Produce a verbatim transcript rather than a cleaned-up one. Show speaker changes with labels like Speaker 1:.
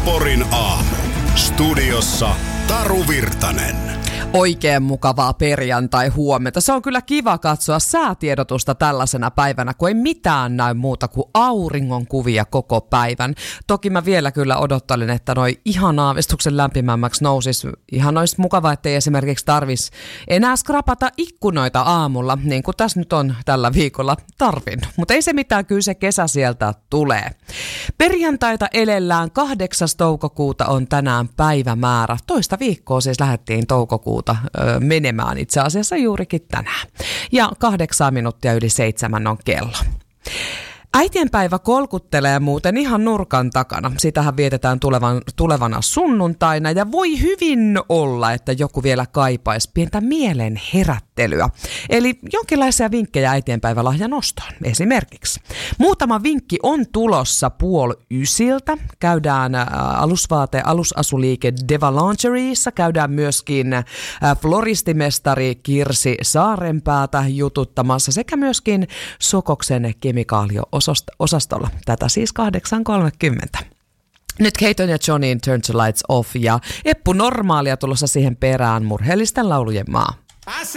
Speaker 1: Porin aamu. Studiossa Taru Virtanen.
Speaker 2: Oikein mukavaa perjantai-huomenta. Se on kyllä kiva katsoa säätiedotusta tällaisena päivänä, kun ei mitään näy muuta kuin auringon kuvia koko päivän. Toki mä vielä kyllä odottelin, että noi ihan aavistuksen lämpimämmäksi nousisi. Ihan olisi mukava, ettei esimerkiksi tarvitsisi enää skrapata ikkunoita aamulla, niin kuin tässä nyt on tällä viikolla tarvinnut. Mutta ei se mitään, kyllä se kesä sieltä tulee. Perjantaita elellään, kahdeksas toukokuuta on tänään päivämäärä. Toista viikkoa siis lähdettiin toukokuuta menemään itse asiassa juurikin tänään. Ja kahdeksan minuuttia yli seitsemän on kello. Äitienpäivä kolkuttelee muuten ihan nurkan takana. Sitähän vietetään tulevan, tulevana sunnuntaina ja voi hyvin olla, että joku vielä kaipaisi pientä mielen herättelyä. Eli jonkinlaisia vinkkejä äitienpäivälahjan ostoon esimerkiksi. Muutama vinkki on tulossa puoli ysiltä. Käydään alusvaate, alusasuliike Deva Lingeriessa. Käydään myöskin floristimestari Kirsi Saarenpäätä jututtamassa sekä myöskin Sokoksen kemikaalio osastolla. Tätä siis kahdeksan kolmekymmentä. Nyt Keiton ja Johnin Turn the Lights Off ja Eppu Normaalia tulossa siihen perään murheellisten laulujen maa.